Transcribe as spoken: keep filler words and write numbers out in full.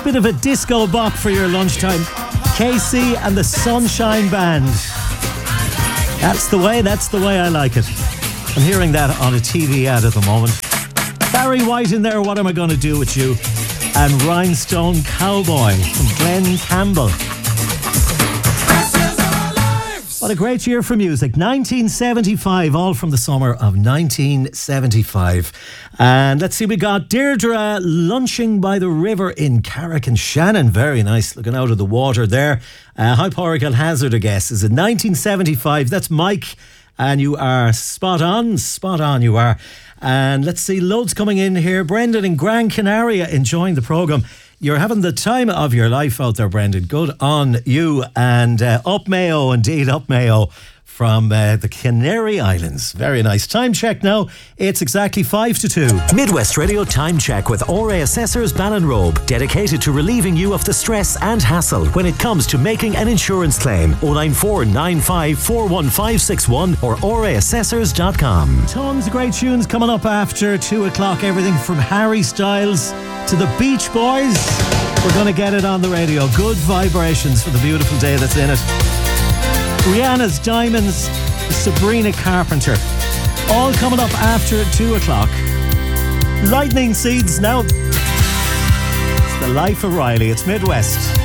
bit of a disco bop for your lunchtime. K C and the Sunshine Band. That's the way, that's the way I like it. I'm hearing that on a T V ad at the moment. Barry White in there, What Am I Gonna Do With You? And Rhinestone Cowboy from Glenn Campbell. What a great year for music. nineteen seventy-five, all from the summer of nineteen seventy-five. And let's see, we got Deirdre lunching by the river in Carrick and Shannon. Very nice, looking out of the water there. Uh, Hypothetical Hazard, I guess, is in nineteen seventy-five. That's Mike, and you are spot on, spot on you are. And let's see, loads coming in here. Brendan in Gran Canaria enjoying the programme. You're having the time of your life out there, Brendan. Good on you. And uh, up Mayo, indeed, up Mayo from uh, the Canary Islands. Very nice. Time check now. It's exactly five to two. Midwest Radio Time Check with O R A Assessors Ballinrobe, dedicated to relieving you of the stress and hassle when it comes to making an insurance claim. oh nine four nine five four one five six one or O R A assessors dot com. Tons of great tunes coming up after two o'clock. Everything from Harry Styles to the Beach Boys. We're going to get it on the radio. Good vibrations for the beautiful day that's in it. Rihanna's Diamonds, Sabrina Carpenter. All coming up after two o'clock. Lightning Seeds now. It's the life of Riley. It's Midwest.